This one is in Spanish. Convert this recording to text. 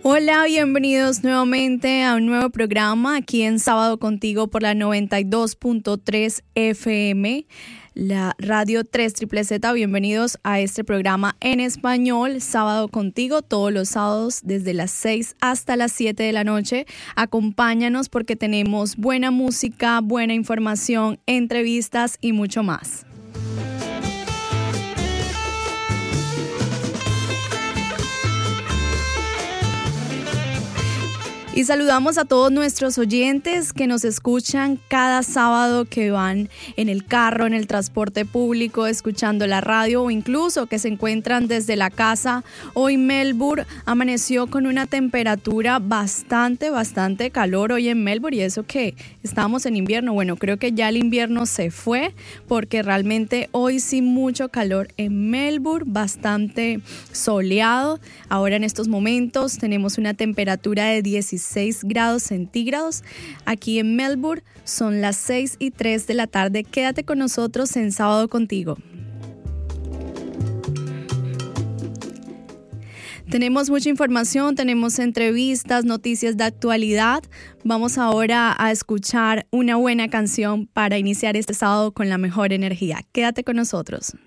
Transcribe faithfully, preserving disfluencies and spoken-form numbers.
Hola, bienvenidos nuevamente a un nuevo programa aquí en Sábado Contigo por la noventa y dos punto tres F M, la Radio tres Z Z. Bienvenidos a este programa en español, Sábado Contigo, todos los sábados desde las seis hasta las siete de la noche. Acompáñanos porque tenemos buena música, buena información, entrevistas y mucho más. Y saludamos a todos nuestros oyentes que nos escuchan cada sábado, que van en el carro, en el transporte público, escuchando la radio o incluso que se encuentran desde la casa. Hoy Melbourne amaneció con una temperatura bastante, bastante calor hoy en Melbourne, y eso que estamos en invierno. Bueno, creo que ya el invierno se fue porque realmente hoy sí mucho calor en Melbourne, bastante soleado. Ahora en estos momentos tenemos una temperatura de dieciséis grados centígrados. Aquí en Melbourne son las seis y tres de la tarde. Quédate con nosotros en Sábado Contigo. Tenemos mucha información, tenemos entrevistas, noticias de actualidad. Vamos ahora a escuchar una buena canción para iniciar este sábado con la mejor energía. Quédate con nosotros.